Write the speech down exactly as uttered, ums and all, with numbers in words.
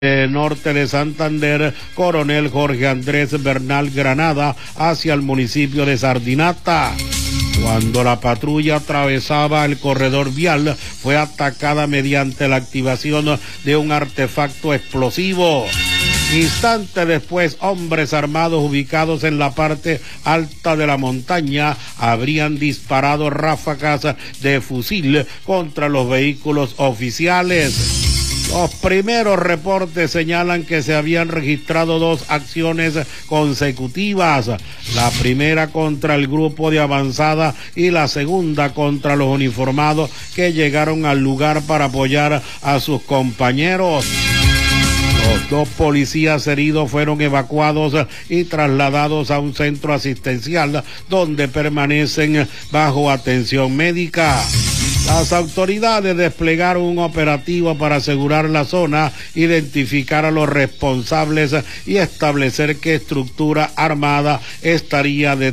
Eh, norte de Santander, Coronel Jorge Andrés Bernal Granada, hacia el municipio de Sardinata. Cuando la patrulla atravesaba el corredor vial, fue atacada mediante la activación de un artefacto explosivo. Instante después, hombres armados ubicados en la parte alta de la montaña habrían disparado ráfagas de fusil contra los vehículos oficiales. Los primeros reportes señalan que se habían registrado dos acciones consecutivas, la primera contra el grupo de avanzada y la segunda contra los uniformados que llegaron al lugar para apoyar a sus compañeros. Los dos policías heridos fueron evacuados y trasladados a un centro asistencial donde permanecen bajo atención médica. Las autoridades desplegaron un operativo para asegurar la zona, identificar a los responsables y establecer qué estructura armada estaría detrás